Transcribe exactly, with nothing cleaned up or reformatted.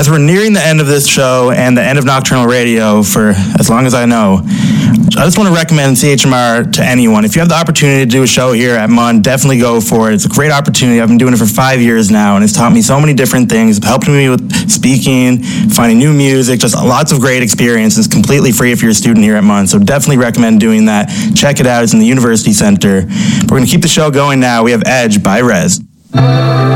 As we're nearing the end of this show and the end of Nocturnal Radio for as long as I know, I just want to recommend C H M R to anyone. If you have the opportunity to do a show here at M U N, definitely go for it. It's a great opportunity. I've been doing it for five years now, and it's taught me so many different things. It's helped me with speaking, finding new music, just lots of great experiences, completely free if you're a student here at M U N. So definitely recommend doing that. Check it out. It's in the University Center. We're going to keep the show going now. We have Edge by Rez.